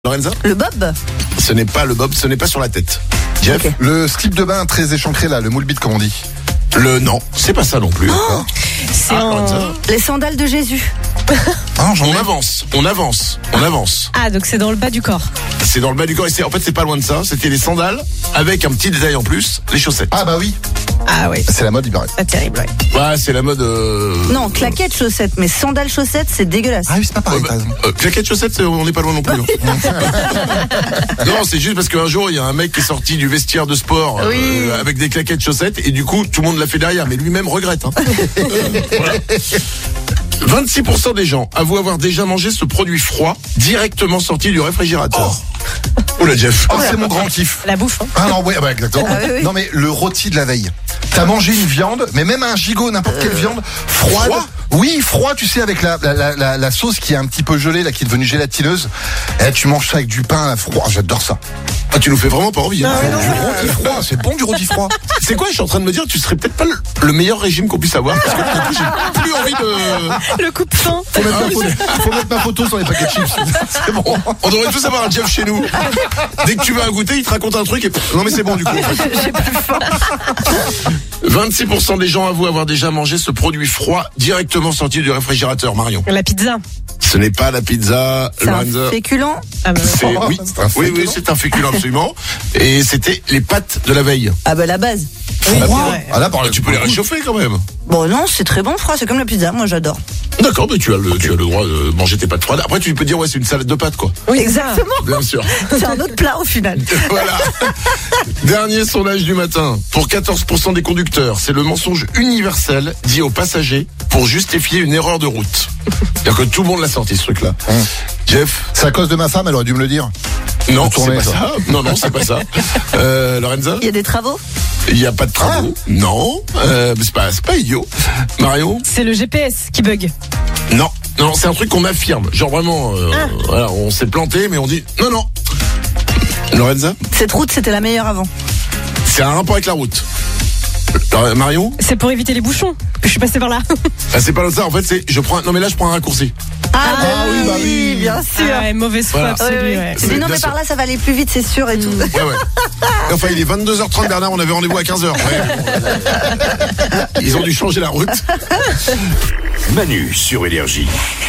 Lorenza? Le bob? Ce n'est pas le bob, ce n'est pas sur la tête. Jeff? Ok. Le slip de bain très échancré là, le moule bite comme on dit. Non, c'est pas ça non plus. C'est Lorenza. Les sandales de Jésus. Ah, j'en ai. On avance. Ah, donc c'est dans le bas du corps. C'est dans le bas du corps et en fait c'est pas loin de ça. C'était les sandales avec un petit détail en plus, les chaussettes. Ah bah oui, Ah oui, c'est la mode il paraît. pas terrible, ouais. Ouais, c'est la mode. Non, claquettes chaussettes, mais sandales chaussettes, c'est dégueulasse. Ah oui, c'est pas pareil, t'as raison. Claquettes chaussettes, on n'est pas loin non plus. Non, non, c'est juste parce qu'un jour il y a un mec qui est sorti du vestiaire de sport avec des claquettes chaussettes et du coup tout le monde l'a fait derrière, mais lui-même regrette. Hein. Voilà. 26% des gens avouent avoir déjà mangé ce produit froid directement sorti du réfrigérateur. Oula Jeff. Oh, c'est mon grand kiff. La bouffe, hein. Ah non, ouais, bah, exactement. Ah oui. Non mais le rôti de la veille. T'as mangé une viande, mais même un gigot, n'importe quelle viande, froide. Froid Oui, froid, tu sais, avec la sauce qui est un petit peu gelée, là, qui est devenue gélatineuse. Et tu manges ça avec du pain froid, j'adore ça. Ah, tu nous fais vraiment pas envie. Hein. Du rôti froid, c'est bon du rôti froid. C'est quoi, je suis en train de me dire, tu serais peut-être pas le meilleur régime qu'on puisse avoir parce que du coup, j'ai plus envie de. Le coupe-fin. Faut mettre ma photo sur les paquets de chips. C'est bon. On devrait tous avoir un Jeff chez nous. Dès que tu vas goûter, il te raconte un truc et non mais c'est bon du coup. En fait. J'ai plus faim. 26% des gens avouent avoir déjà mangé ce produit froid directement sorti du réfrigérateur. Marion. La pizza. Ce n'est pas la pizza, C'est un Lorenza. féculent. Ah bah, C'est oui, C'est un oui, féculent. c'est un féculent absolument. Et c'était les pâtes de la veille. Ah bah la base. oui, c'est Froid. vrai. Ah là, par Tu peux les réchauffer quand même. Bon non, c'est très bon froid, c'est comme la pizza, moi j'adore. D'accord, mais tu as le droit de manger tes pâtes froides. Après, tu peux dire ouais, c'est une salade de pâtes quoi. Oui, Exactement. Bien sûr. C'est un autre plat au final. Voilà. Dernier sondage du matin. Pour 14% des conducteurs, c'est le mensonge universel dit aux passagers pour justifier une erreur de route. C'est-à-dire que tout le monde l'a sorti ce truc-là. Jeff? C'est à cause de ma femme, elle aurait dû me le dire. Non, c'est tourner, pas ça. ça. Non, c'est pas ça. Lorenza? Il y a des travaux. Il n'y a pas de travaux. Non. Mais c'est pas idiot. Marion? C'est le GPS qui bug. Non, c'est un truc qu'on affirme. Genre vraiment, voilà, on s'est planté, mais on dit non. Lorenza? Cette route, c'était la meilleure avant. C'est un rapport avec la route. Marion? C'est pour éviter les bouchons. Je suis passée par là. Ah, c'est pas ça, en fait, c'est je prends un raccourci. Ah, oui, bah oui. bien sûr. Ah ouais, mauvaise foi Voilà. absolue. Oui, oui. Ouais. Tu dis non Bien mais sûr. par là ça va aller plus vite, c'est sûr et tout. Ouais. Enfin, il est 22h30, Bernard, on avait rendez-vous à 15h. Ouais. Ils ont dû changer la route. Manu sur Énergie.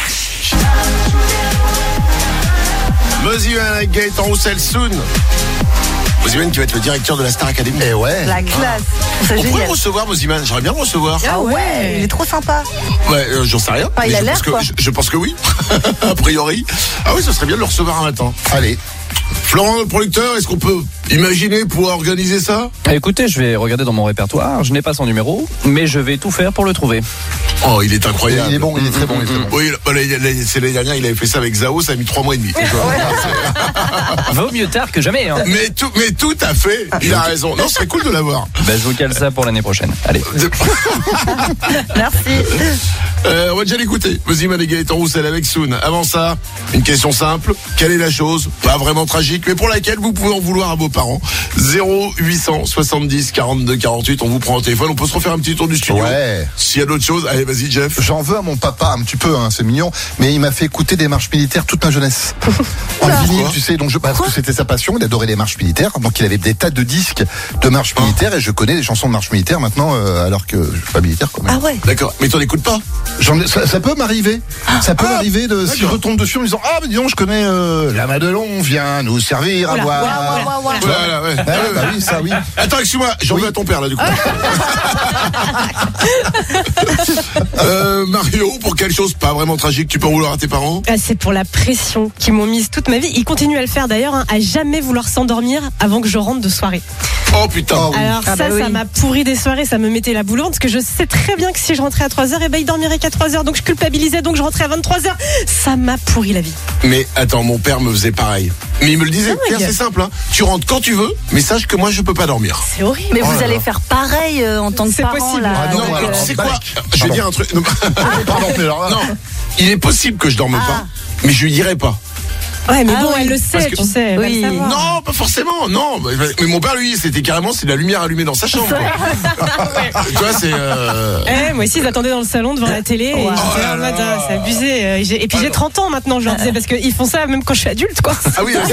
Moziman avec Gaëtan Roussel soon. Moziman qui va être le directeur de la Star Academy. Eh ouais. La classe. C'est On pourrait génial. recevoir Moziman, j'aimerais bien le recevoir. Ah ouais, il est trop sympa. Ouais, j'en sais rien. Ah, il mais a je l'air, pense que- quoi. je pense que oui. A priori. Ah oui, ce serait bien de le recevoir un matin. Allez. Florent, le producteur, est-ce qu'on peut imaginer pouvoir organiser ça? Écoutez, je vais regarder dans mon répertoire. Je n'ai pas son numéro, mais je vais tout faire pour le trouver. Oh, il est incroyable. Il est bon, il est très bon, il est très bon. Oui, c'est l'année dernière, il avait fait ça avec Zao, ça a mis 3 mois et demi. Vaut mieux tard que jamais. Hein. Mais tout à fait, il a raison. Non, ce serait cool de l'avoir. Ben, je vous cale ça pour l'année prochaine. Allez. Merci. On va déjà l'écouter. Moziman et Gaëtan Roussel avec Soon. Avant ça, une question simple. Quelle est la chose, pas vraiment tragique, mais pour laquelle vous pouvez en vouloir à vos parents? 0800 70 42 48. On vous prend au téléphone. On peut se refaire un petit tour du studio. Ouais. S'il y a d'autres choses, allez, vas-y, Jeff. J'en veux à mon papa un petit peu, hein, c'est mignon, mais il m'a fait écouter des marches militaires toute ma jeunesse. En vinyle, tu sais, donc parce que c'était sa passion, il adorait les marches militaires, donc il avait des tas de disques de marches militaires et je connais les chansons de marches militaires maintenant, alors que je suis pas militaire quand même. Ah ouais. D'accord. Mais t'en écoutes pas? Ça peut m'arriver. Ça peut m'arriver de si je d'accord. retombe dessus en me disant ah mais dis donc je connais la Madelon vient nous servir à Oula, boire. voilà. Voilà, ouais. Ah, bah oui, ça oui. Attends, excuse-moi, j'en veux à ton père là du coup. Mario, pour quelque chose pas vraiment tragique, tu peux en vouloir à tes parents? Ah, c'est pour la pression qu'ils m'ont mise toute ma vie. Ils continuent à le faire d'ailleurs, hein, à jamais vouloir s'endormir avant que je rentre de soirée. Oh putain. Oh, oui. Alors Ah ça bah oui. m'a pourri des soirées, ça me mettait la boule au ventre, parce que je sais très bien que si je rentrais à 3h, eh ben, il dormirait qu'à 3h, donc je culpabilisais, donc je rentrais à 23h. Ça m'a pourri la vie. Mais attends, mon père me faisait pareil. Mais il me le disait, Ah ouais, tiens, c'est simple, hein. Tu rentres quand tu veux, mais sache que moi je peux pas dormir. C'est horrible. Mais Oh vous là allez là. faire pareil en tant que C'est parent possible. là. Ah non, Non, alors tu sais quoi? Je vais Pardon. dire un truc. Non, Pardon, mais alors là, non, il est possible que je dorme pas, mais je lui dirai pas. Ouais, mais bon, oui. elle le sait, que- tu sais. Elle va Oui. le savoir. Non, pas forcément, non. Mais mon père, lui, c'était carrément, c'est la lumière allumée dans sa chambre. Quoi. Tu vois, c'est. Moi aussi, ils attendaient dans le salon devant la télé. Et Wow. j'étais là en mode, c'est abusé. Et puis j'ai 30 ans maintenant, je leur disais, parce qu'ils font ça même quand je suis adulte, quoi. Ah oui,